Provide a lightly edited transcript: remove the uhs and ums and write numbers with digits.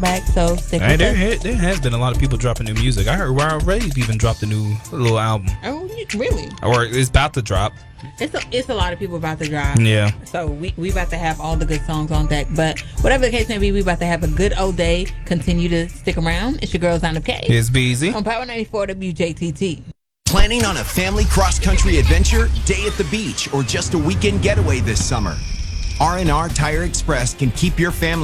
back, so stick with us. There has been a lot of people dropping new music. I heard Wild Rave even dropped a new little album. Oh, really? Or it's about to drop. It's a lot of people about to drop. Yeah. So we about to have all the good songs on deck. But whatever the case may be, we about to have a good old day. Continue to stick around. It's your girl, Zonna K. It's Beezy. On Power 94 WJTT. Planning on a family cross-country adventure, day at the beach, or just a weekend getaway this summer? R&R Tire Express can keep your family